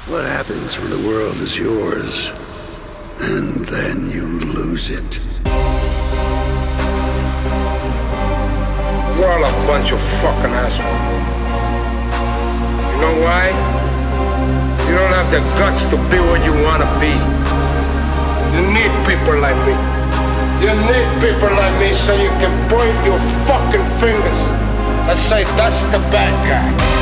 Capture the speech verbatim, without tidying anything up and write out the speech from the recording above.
What happens when the world is yours, and then you lose it? We're all a bunch of fucking assholes. You know why? You don't have the guts to be what you want to be. You need people like me. You need people like me so you can point your fucking fingers and say, that's the bad guy.